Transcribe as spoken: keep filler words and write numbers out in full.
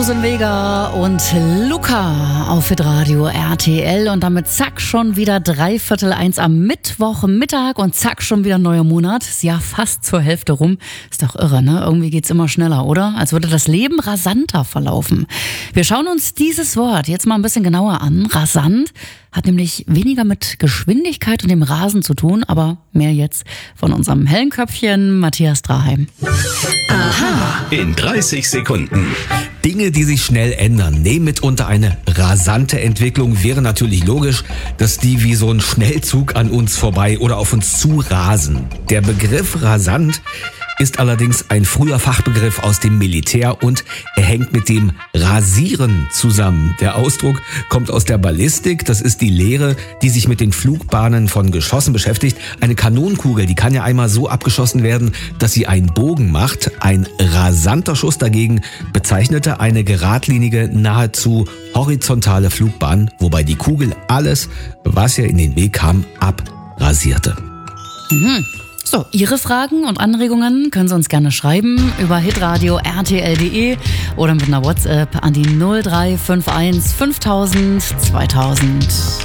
Susan Vega und Luca auf Hitradio R T L und damit zack schon wieder dreiviertel eins am Mittwochmittag und zack schon wieder neuer Monat. Ist ja fast zur Hälfte rum. Ist doch irre, ne? Irgendwie geht's immer schneller, oder? Als würde das Leben rasanter verlaufen. Wir schauen uns dieses Wort jetzt mal ein bisschen genauer an. Rasant hat nämlich weniger mit Geschwindigkeit und dem Rasen zu tun, aber mehr jetzt von unserem hellen Köpfchen Matthias Draheim. Aha. In dreißig Sekunden. Dinge, die sich schnell ändern, nehmen mitunter eine rasante Entwicklung. Wäre natürlich logisch, dass die wie so ein Schnellzug an uns vorbei oder auf uns zu rasen. Der Begriff rasant ist allerdings ein früher Fachbegriff aus dem Militär und er hängt mit dem Rasieren zusammen. Der Ausdruck kommt aus der Ballistik. Das ist die Lehre, die sich mit den Flugbahnen von Geschossen beschäftigt. Eine Kanonenkugel, die kann ja einmal so abgeschossen werden, dass sie einen Bogen macht. Ein rasanter Schuss dagegen bezeichnete eine geradlinige, nahezu horizontale Flugbahn, wobei die Kugel alles, was ihr in den Weg kam, abrasierte. Mhm. So, Ihre Fragen und Anregungen können Sie uns gerne schreiben über hitradio r t l punkt d e oder mit einer WhatsApp an die null drei fünf eins fünftausend zweitausend.